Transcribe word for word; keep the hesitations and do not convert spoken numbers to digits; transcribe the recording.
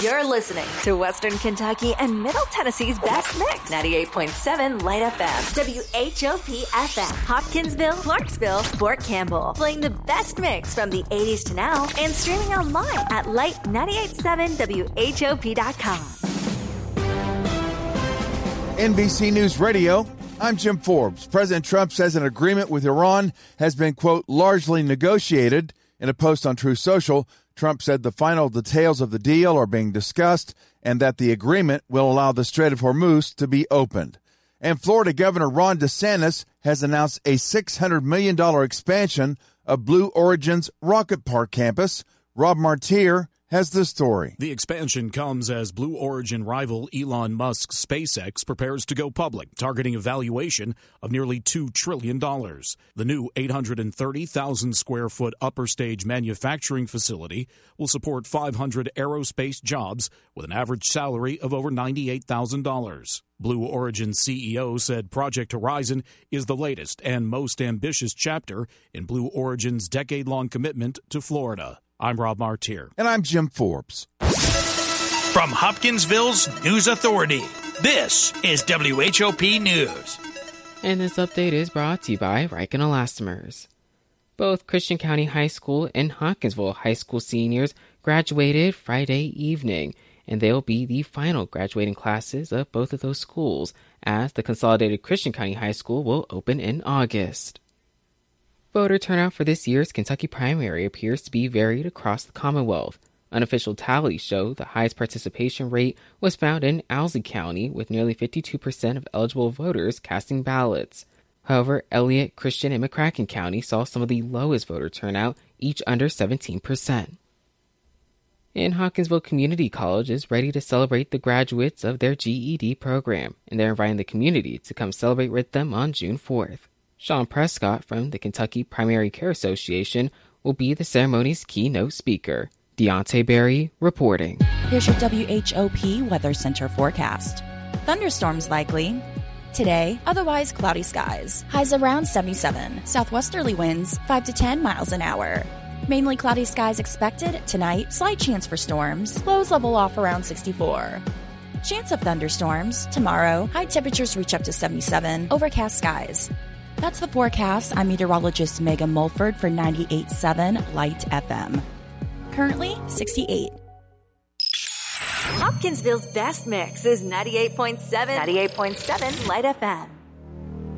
You're listening to Western Kentucky and Middle Tennessee's best mix. ninety-eight point seven Light F M. W H O P F M. Hopkinsville, Clarksville, Fort Campbell. Playing the best mix from the eighties to now and streaming online at light nine eight seven W H O P dot com. N B C News Radio, I'm Jim Forbes. President Trump says an agreement with Iran has been, quote, largely negotiated. In a post on Truth Social, Trump said the final details of the deal are being discussed and that the agreement will allow the Strait of Hormuz to be opened. And Florida Governor Ron DeSantis has announced a six hundred million dollars expansion of Blue Origin's Rocket Park campus. Rob Martier has the story. The expansion comes as Blue Origin rival Elon Musk's SpaceX prepares to go public, targeting a valuation of nearly two trillion dollars. The new eight hundred thirty thousand square foot upper stage manufacturing facility will support five hundred aerospace jobs with an average salary of over ninety-eight thousand dollars. Blue Origin C E O said Project Horizon is the latest and most ambitious chapter in Blue Origin's decade-long commitment to Florida. I'm Rob Martier. And I'm Jim Forbes. From Hopkinsville's News Authority, this is W H O P News. And this update is brought to you by Riken Elastomers. Both Christian County High School and Hopkinsville High School seniors graduated Friday evening, and they'll be the final graduating classes of both of those schools, as the Consolidated Christian County High School will open in August. Voter turnout for this year's Kentucky primary appears to be varied across the Commonwealth. Unofficial tallies show the highest participation rate was found in Owsley County, with nearly fifty-two percent of eligible voters casting ballots. However, Elliott, Christian, and McCracken County saw some of the lowest voter turnout, each under seventeen percent. And Hopkinsville Community College is ready to celebrate the graduates of their G E D program, and they're inviting the community to come celebrate with them on June fourth. Sean Prescott from the Kentucky Primary Care Association will be the ceremony's keynote speaker. Deontay Berry reporting. Here's your W H O P Weather Center forecast. Thunderstorms likely. Today, otherwise cloudy skies. Highs around seventy-seven. Southwesterly winds five to ten miles an hour. Mainly cloudy skies expected. Tonight, slight chance for storms. Lows level off around sixty-four. Chance of thunderstorms. Tomorrow, high temperatures reach up to seventy-seven. Overcast skies. That's the forecast. I'm meteorologist Megan Mulford for ninety-eight point seven Light F M. Currently, sixty-eight. Hopkinsville's best mix is ninety-eight point seven ninety-eight point seven Light F M.